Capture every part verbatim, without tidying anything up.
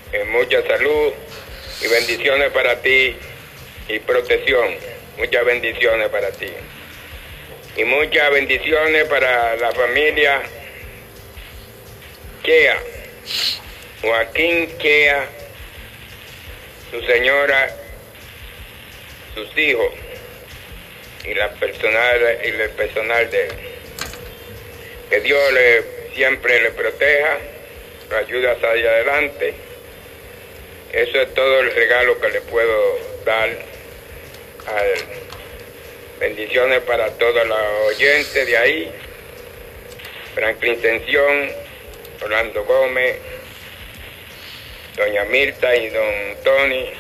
eh, mucha salud y bendiciones para ti y protección. Muchas bendiciones para ti. Y muchas bendiciones para la familia Chea, Joaquín Chea, su señora, sus hijos y la personal y el personal de él. Que Dios le, siempre le proteja, lo ayude a salir adelante. Eso es todo el regalo que le puedo dar a él. Bendiciones para todos los oyentes de ahí. Franklin Tensión, Orlando Gómez, doña Mirta y don Tony.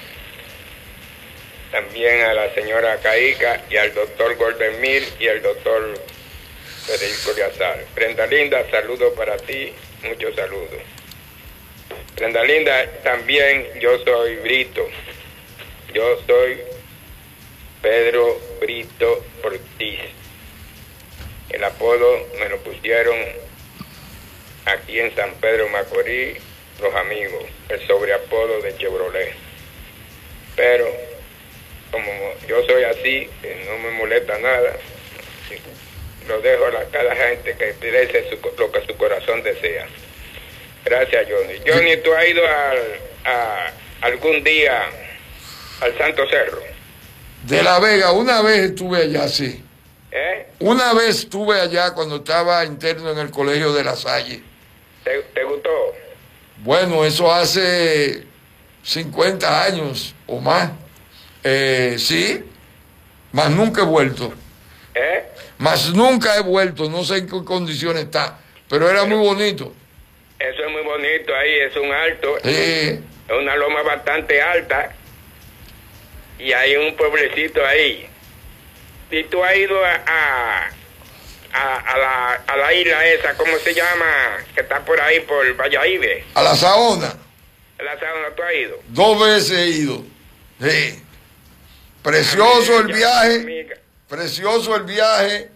También a la señora Caica y al doctor Goldenmir y al doctor Federico Riazar. Brenda Linda, saludos para ti, muchos saludos. Brenda Linda, también yo soy Brito. Yo soy Pedro Brito Ortiz. El apodo me lo pusieron aquí en San Pedro Macorís, los amigos, el sobreapodo de Chevrolet. Pero como yo soy así, que no me molesta nada, lo dejo a cada gente que exprese su, lo que su corazón desea. Gracias, Johnny. Johnny, ¿tú has ido al, a algún día al Santo Cerro? De La Vega, una vez estuve allá, sí. ¿Eh? Una vez estuve allá cuando estaba interno en el Colegio de La Salle. ¿Te, te gustó? Bueno, eso hace cincuenta años o más. Eh, sí, más nunca he vuelto. ¿Eh? Más nunca he vuelto, no sé en qué condiciones está, pero era muy bonito. Eso es muy bonito ahí, es un alto, Sí. es una loma bastante alta y hay un pueblecito ahí. Y tú has ido a, a, a, a, la, a la isla esa, ¿cómo se llama? Que está por ahí, por Valladolid. A La Saona. ¿A la Saona tú has ido? Dos veces he ido. Sí. Precioso el viaje, precioso el viaje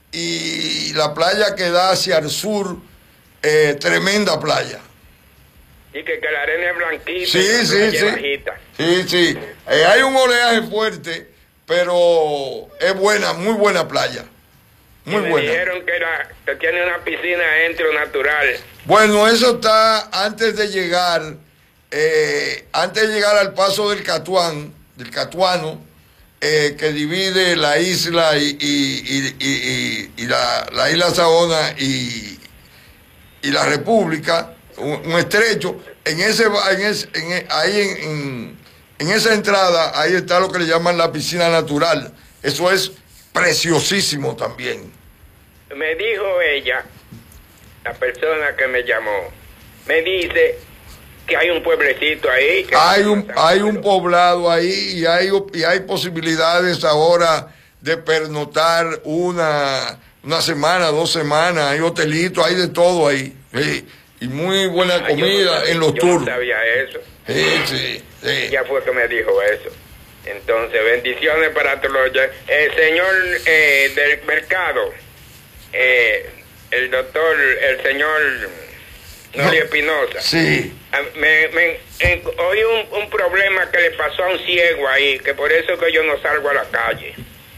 y la playa que da hacia el sur, eh, tremenda playa. Y que, que la arena es blanquita. Sí, y sí, sí. bajita. Sí, sí. Eh, hay un oleaje fuerte, pero es buena, muy buena playa. Muy y me buena. dijeron que, era, que tiene una piscina adentro natural. Bueno, eso está antes de llegar, eh, antes de llegar al paso del Catuán, del Catuano, eh, que divide la isla y, y, y, y, y, y la, la isla Saona y, y la República, un, un estrecho. En ese, en ese en, ahí en, en, en esa entrada, ahí está lo que le llaman la piscina natural. Eso es preciosísimo también. Me dijo ella, la persona que me llamó, me dice que hay un pueblecito ahí. Que hay un hay un poblado ahí y hay, y hay posibilidades ahora de pernoctar una, una semana, dos semanas. Hay hotelitos, hay de todo ahí. Sí. Y muy buena ah, comida no sabía, en los yo tours. No sabía eso. Sí, sí, sí. Ya fue que me dijo eso. Entonces, bendiciones para todos los... El señor eh, del mercado, eh, el doctor, el señor Noli no, Espinosa. Sí. Me, me en, oí un, un problema que le pasó a un ciego ahí, que por eso que yo no salgo a la calle.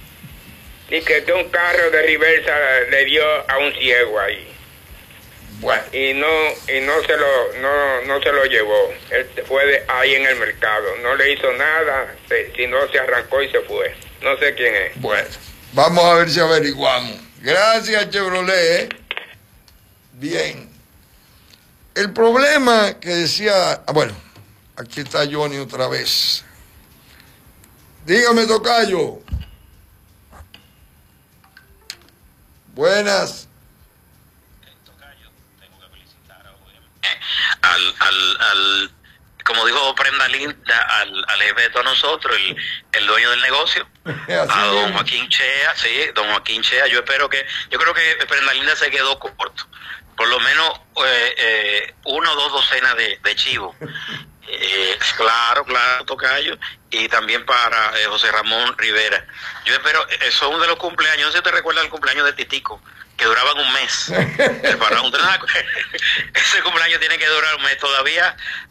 Y que, que un carro de reversa le dio a un ciego ahí. Bueno. Y no y no se lo no no se lo llevó. Él fue de ahí en el mercado. No le hizo nada, se, sino se arrancó y se fue. No sé quién es. Bueno, vamos a ver si averiguamos. Gracias, Chevrolet. ¿eh? Bien. El problema que decía... Ah, bueno, aquí está Johnny otra vez. Dígame, tocayo. Buenas. Al, al, al, como dijo Brenda Linda, al, al jefe de todos nosotros, el, el dueño del negocio, a don mismo. Joaquín Chea, sí, don Joaquín Chea, yo espero que, yo creo que Brenda Linda se quedó corto, por lo menos eh, eh, uno o dos docenas de, de chivos, eh, claro, claro, tocayo, y también para eh, José Ramón Rivera. Yo espero, eso es uno de los cumpleaños, no sé si te recuerdas el cumpleaños de Titico, que duraban un mes. Ese cumpleaños tiene que durar un mes todavía.